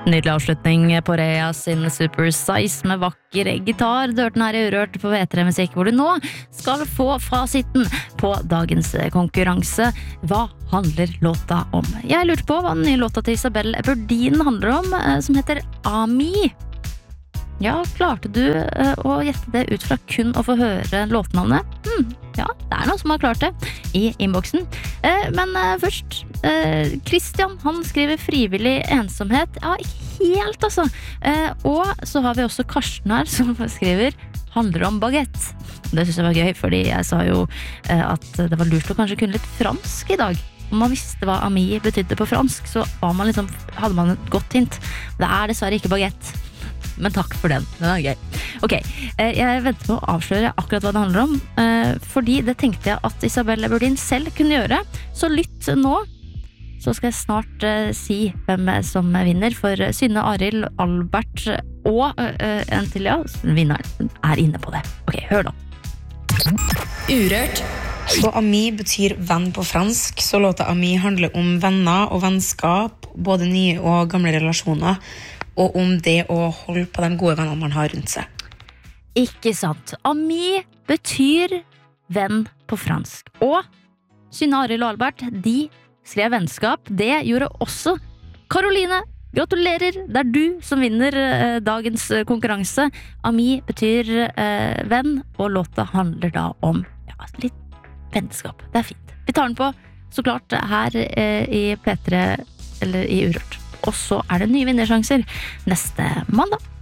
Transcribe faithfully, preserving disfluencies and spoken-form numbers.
Nydelig avslutning på Rea sin Super Size med vakker gitar. Du hørte den her i Urørt på V tre Musikk, hvor du nå skal få fasiten på dagens konkurranse. Hva handler låta om? Jeg lurte på hva den nye låta til Isabel Epperdin handler om, som heter Ami. Ja, klarte du å gjette det ut fra kun å få høre låtnavnet? Hmm, ja, det er noen som har klart det i innboksen. Men først, Christian, han skriver frivillig ensomhet. Ja, ikke helt altså. Og så har vi også Karsten her, som skriver handler om baguette. Det synes jeg var gøy, fordi jeg sa jo at det var lurt å kanskje kunne litt fransk i dag. Om man visste hva ami betydde på fransk, så var man liksom, hadde man et godt hint. Det er dessverre ikke baguette. Men takk for den, den er gøy. Ok, jeg venter på å avsløre akkurat hva det handler om, fordi det tenkte jeg at Isabel Epperdin selv kunne gjøre. Så lytt nå, så skal jeg snart si hvem som vinner, for Synne, Arild, Albert og en til, ja, vinneren er inne på det. Ok, hør da. Urørt. Så ami betyr venn på fransk, så låta ami handler om venner og vennskap, både nye og gamle relasjoner, og om det å holde på de gode vennene man har rundt seg. Ikke sant. Ami betyr venn på fransk. Og Synne, Arild og Albert, de skrev vennskap. Det gjorde også Karoline. Gratulerer, det er du som vinner eh, dagens konkurranse. Ami betyr eh, venn, og låta handler da om ja, litt vennskap. Det er fint. Vi tar den på, så klart, her eh, i P tre, eller i Urørt. Og så er det nye vinnersjanser neste mandag.